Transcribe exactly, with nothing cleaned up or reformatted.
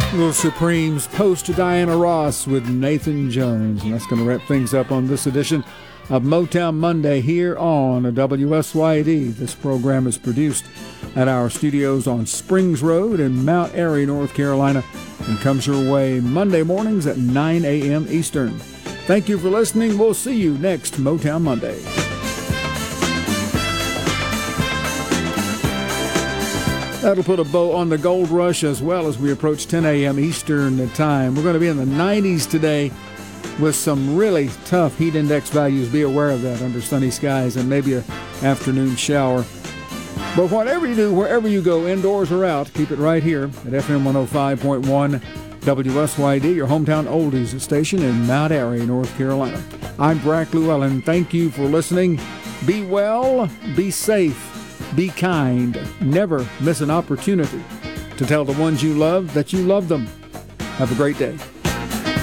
Little Supremes post Diana Ross with Nathan Jones. And that's going to wrap things up on this edition of Motown Monday here on W S Y D. This program is produced at our studios on Springs Road in Mount Airy, North Carolina, and comes your way Monday mornings at nine a.m. Eastern. Thank you for listening. We'll see you next Motown Monday. That'll put a bow on the gold rush as well as we approach ten a.m. Eastern time. We're going to be in the nineties today with some really tough heat index values. Be aware of that under sunny skies and maybe an afternoon shower. But whatever you do, wherever you go, indoors or out, keep it right here at F M one oh five point one W S Y D, your hometown oldies station in Mount Airy, North Carolina. I'm Brack Llewellyn. Thank you for listening. Be well, be safe. Be kind. Never miss an opportunity to tell the ones you love that you love them. Have a great day.